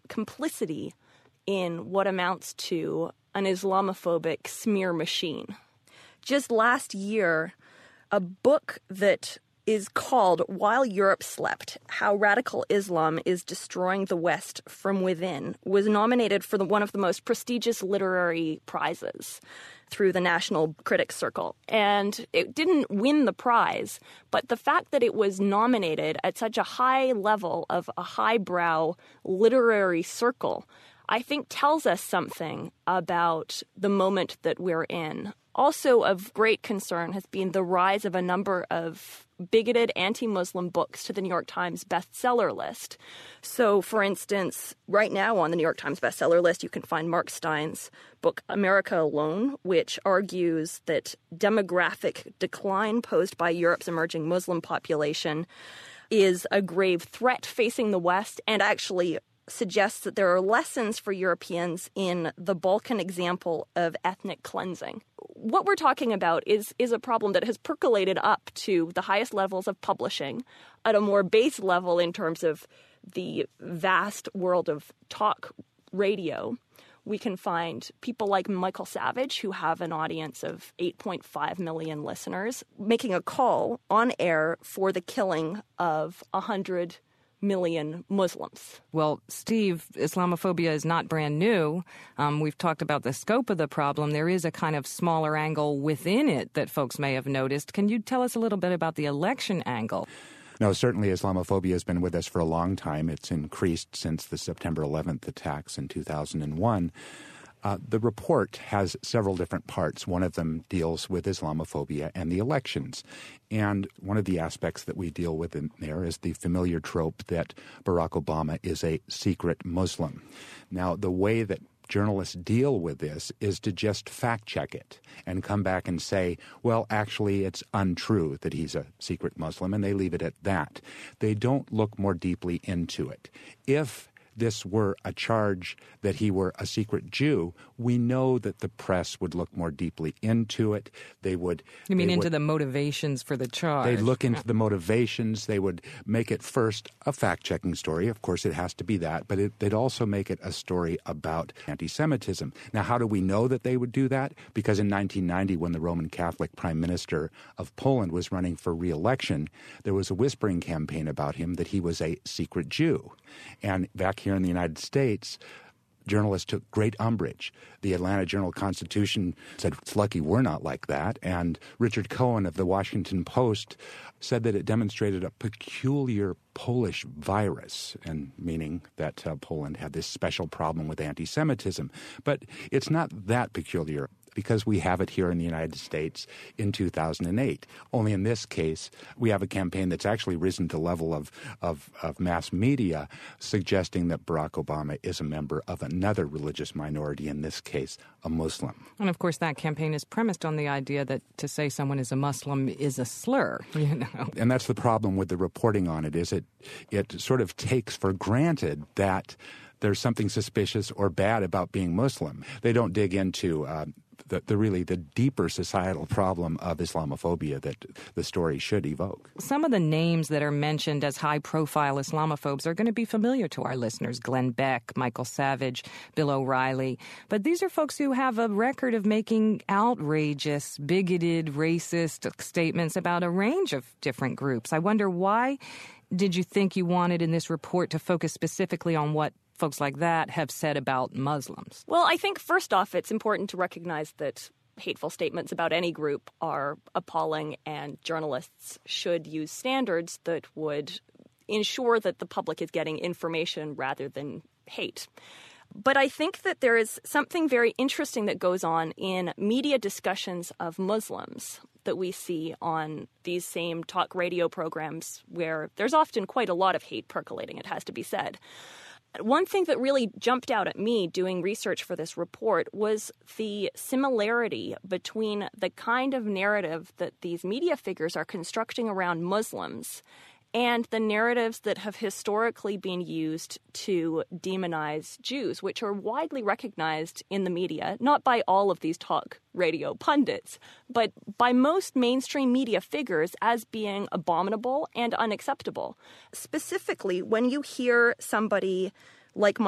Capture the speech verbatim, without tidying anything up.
complicity in what amounts to an Islamophobic smear machine. Just last year, a book that is called While Europe Slept, How Radical Islam is Destroying the West from Within was nominated for the, one of the most prestigious literary prizes through the National Critics Circle. And it didn't win the prize, but the fact that it was nominated at such a high level of a highbrow literary circle, I think tells us something about the moment that we're in. Also of great concern has been the rise of a number of bigoted anti-Muslim books to the New York Times bestseller list. So, for instance, right now on the New York Times bestseller list, you can find Mark Stein's book America Alone, which argues that demographic decline posed by Europe's emerging Muslim population is a grave threat facing the West, and actually suggests that there are lessons for Europeans in the Balkan example of ethnic cleansing. What we're talking about is, is a problem that has percolated up to the highest levels of publishing at a more base level in terms of the vast world of talk radio. We can find people like Michael Savage, who have an audience of eight point five million listeners, making a call on air for the killing of one hundred million Muslims. Well, Steve, Islamophobia is not brand new. Um, we've talked about the scope of the problem. There is a kind of smaller angle within it that folks may have noticed. Can you tell us a little bit about the election angle? No, certainly Islamophobia has been with us for a long time. It's increased since the September eleventh attacks in two thousand one. Uh, the report has several different parts. One of them deals with Islamophobia and the elections. And one of the aspects that we deal with in there is the familiar trope that Barack Obama is a secret Muslim. Now, the way that journalists deal with this is to just fact-check it and come back and say, well, actually, it's untrue that he's a secret Muslim, and they leave it at that. They don't look more deeply into it. If this were a charge that he were a secret Jew, we know that the press would look more deeply into it. They would... You mean into would, the motivations for the charge? They'd look into the motivations. They would make it first a fact-checking story. Of course, it has to be that. But it, they'd also make it a story about anti-Semitism. Now, how do we know that they would do that? Because in nineteen ninety, when the Roman Catholic Prime Minister of Poland was running for re-election, there was a whispering campaign about him that he was a secret Jew. And back here in the United States, journalists took great umbrage. The Atlanta Journal-Constitution said, it's lucky we're not like that. And Richard Cohen of the Washington Post said that it demonstrated a peculiar Polish virus, and meaning that uh, Poland had this special problem with anti-Semitism. But it's not that peculiar, because we have it here in the United States in two thousand eight. Only in this case, we have a campaign that's actually risen to the level of, of, of mass media, suggesting that Barack Obama is a member of another religious minority, in this case, a Muslim. And, of course, that campaign is premised on the idea that to say someone is a Muslim is a slur, you know. And that's the problem with the reporting on it, is it it sort of takes for granted that there's something suspicious or bad about being Muslim. They don't dig into uh, the, the really the deeper societal problem of Islamophobia that the story should evoke. Some of the names that are mentioned as high-profile Islamophobes are going to be familiar to our listeners: Glenn Beck, Michael Savage, Bill O'Reilly. But these are folks who have a record of making outrageous, bigoted, racist statements about a range of different groups. I wonder, why did you think you wanted in this report to focus specifically on what folks like that have said about Muslims? Well, I think first off, it's important to recognize that hateful statements about any group are appalling, and journalists should use standards that would ensure that the public is getting information rather than hate. But I think that there is something very interesting that goes on in media discussions of Muslims that we see on these same talk radio programs, where there's often quite a lot of hate percolating, it has to be said. One thing that really jumped out at me doing research for this report was the similarity between the kind of narrative that these media figures are constructing around Muslims and the narratives that have historically been used to demonize Jews, which are widely recognized in the media, not by all of these talk radio pundits, but by most mainstream media figures as being abominable and unacceptable. Specifically, when you hear somebody like